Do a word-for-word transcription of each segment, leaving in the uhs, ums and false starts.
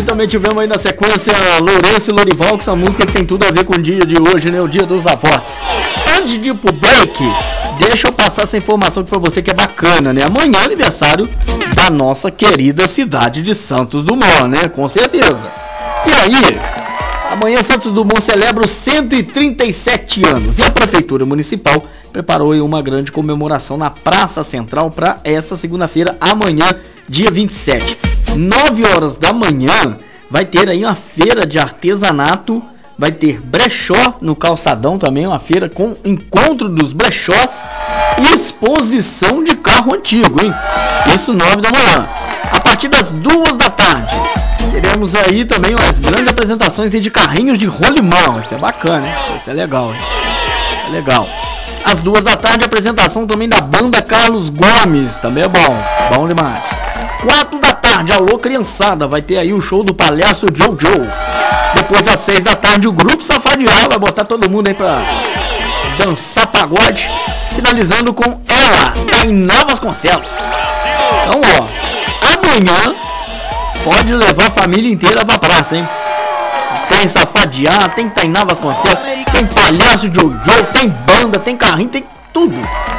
E também tivemos aí na sequência Lourenço e Lorival, com essa música que tem tudo a ver com o dia de hoje, né? O dia dos avós. Antes de ir pro break, deixa eu passar essa informação aqui pra você que é bacana, né? Amanhã é aniversário da nossa querida cidade de Santos Dumont, né? Com certeza. E aí, amanhã Santos Dumont celebra os cento e trinta e sete anos e a Prefeitura Municipal preparou aí uma grande comemoração na Praça Central para essa segunda-feira, amanhã, dia vinte e sete. nove horas da manhã vai ter aí uma feira de artesanato, vai ter brechó no calçadão também, uma feira com encontro dos brechós e exposição de carro antigo, hein? Isso nove da manhã. A partir das duas da tarde, teremos aí também umas grandes apresentações aí de carrinhos de rolimão. Isso é bacana, hein? Isso é legal, hein? É legal. Às duas da tarde, a apresentação também da banda Carlos Gomes. Também é bom, bom demais. Quatro da tarde, alô criançada, vai ter aí o show do palhaço Jojo. Depois, às seis da tarde, o grupo Safadial vai botar todo mundo aí pra dançar pagode. Finalizando com ela, Tainá Vasconcelos. Então, ó, amanhã pode levar a família inteira pra praça, hein? Tem Safadiá, tem Tainá Vasconcelos, tem palhaço Jojo, tem banda, tem carrinho, tem tudo.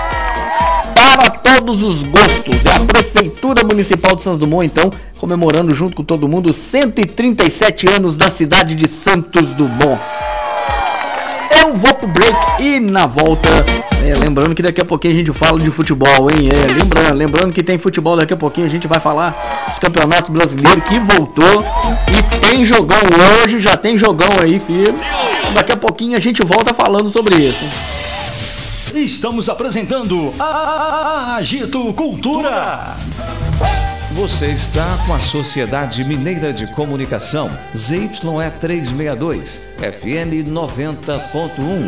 Para todos os gostos. É a Prefeitura Municipal de Santos Dumont, então, comemorando junto com todo mundo os cento e trinta e sete anos da cidade de Santos Dumont. Eu vou pro break e na volta, é, lembrando que daqui a pouquinho a gente fala de futebol, hein? É, lembrando, lembrando que tem futebol daqui a pouquinho, a gente vai falar dos campeonatos brasileiros que voltou e tem jogão hoje, já tem jogão aí, filho. Daqui a pouquinho a gente volta falando sobre isso, hein? Estamos apresentando a Agito Cultura. Você está com a Sociedade Mineira de Comunicação, Z Y E trezentos e sessenta e dois, F M noventa ponto um.